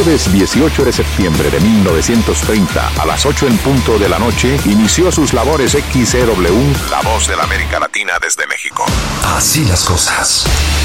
jueves 18 de septiembre de 1930, a las 8 en punto de la noche, inició sus labores XCW, La Voz de la América Latina desde México. Así las cosas.